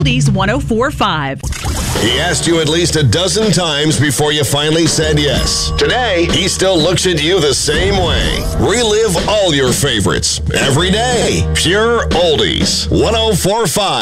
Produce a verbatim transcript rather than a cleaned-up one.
Oldies one oh four point five. He asked you at least a dozen times before you finally said yes. Today, he still looks at you the same way. Relive all your favorites every day. Pure Oldies one oh four point five.